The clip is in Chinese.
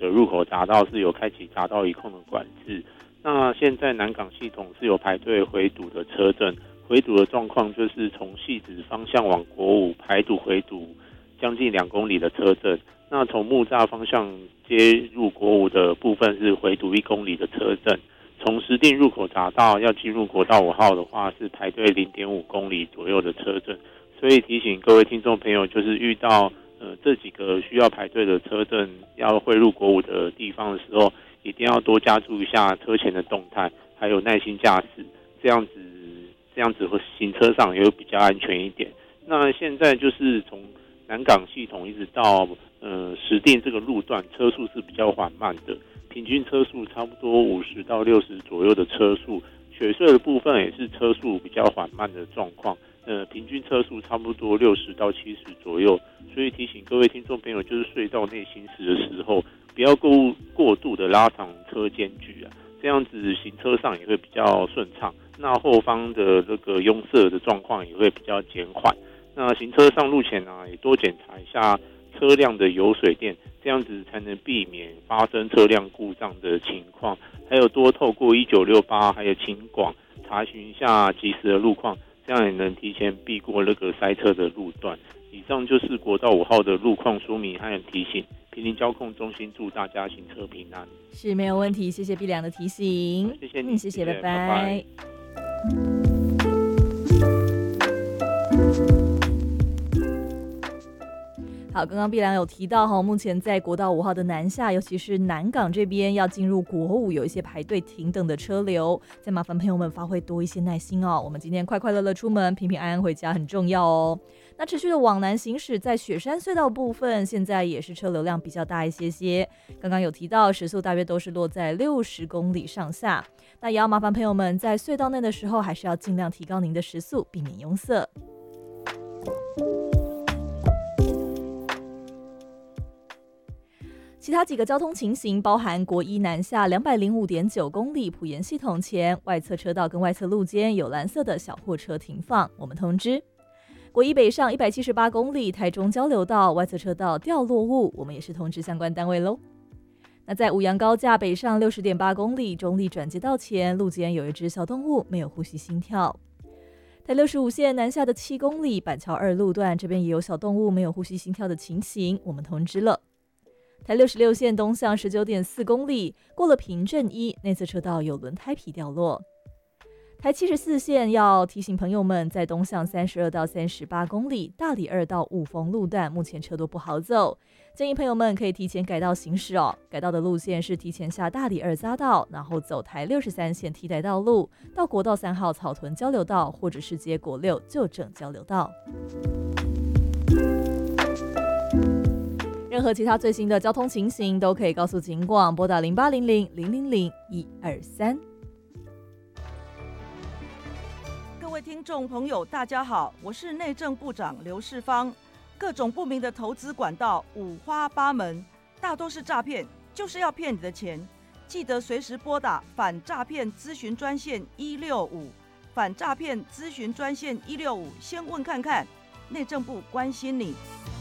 入口匝道是有开启匝道一控的管制。那现在南港系统是有排队回堵的车阵，回堵的状况就是从汐止方向往国五排堵回堵将近2公里的车阵。那从木栅方向接入国五的部分是回堵1公里的车阵。从石碇入口匝道要进入国道5号的话，是排队0.5公里左右的车阵。所以提醒各位听众朋友，就是遇到这几个需要排队的车阵要汇入国五的地方的时候，一定要多加注意一下车前的动态，还有耐心驾驶，这样子行车上也会比较安全一点。那现在就是从南港系统一直到石碇这个路段，车速是比较缓慢的，平均车速差不多50到60左右的车速。雪隧的部分也是车速比较缓慢的状况，平均车速差不多60到70左右。所以提醒各位听众朋友，就是隧道内行驶的时候，不要过度的拉长车间距啊，这样子行车上也会比较顺畅。那后方的这个拥塞的状况也会比较减缓。那行车上路前也多检查一下车辆的油水电，这样子才能避免发生车辆故障的情况。还有多透过1968还有勤广查询一下即时的路况，这样也能提前避过那个塞车的路段。以上就是国道5号的路况说明和提醒。坪林交控中心祝大家行车平安。 是，没有问题，谢谢碧良的提醒。 谢谢你， 谢谢，拜拜。好，刚刚碧良有提到目前在国道5号的南下，尤其是南港这边要进入国五，有一些排队停等的车流，再麻烦朋友们发挥多一些耐心哦。我们今天快快乐乐出门，平平安安回家很重要哦。那持续的往南行驶，在雪山隧道部分，现在也是车流量比较大一些。刚刚有提到时速大约都是落在60公里上下，那也要麻烦朋友们在隧道内的时候，还是要尽量提高您的时速，避免拥塞。其他几个交通情形包含国一南下205.9公里埔盐系统前外侧车道跟外侧路肩有蓝色的小货车停放，我们通知。国一北上178公里台中交流道外侧车道掉落物，我们也是通知相关单位咯。那在五杨高架北上60.8公里中立转接道前路肩有一只小动物没有呼吸心跳。台65线南下的7公里板桥2路段这边也有小动物没有呼吸心跳的情形，我们通知了。台66线东向19.4公里，过了平镇1内侧车道有轮胎皮掉落。台74线要提醒朋友们，在东向32到38公里，大里2到雾峰路段目前车多不好走，建议朋友们可以提前改道行驶哦。改道的路线是提前下大里2匝道，然后走台63线替代道路，到国道3号草屯交流道，或者是接国6旧正交流道。任何其他最新的交通情形都可以告诉警广，拨打0800-000-123。 各位听众朋友大家好，我是内政部长刘世芳。各种不明的投资管道五花八门，大多是诈骗，就是要骗你的钱。记得随时拨打反诈骗咨询专线165，反诈骗咨询专线165，先问看看，内政部关心你。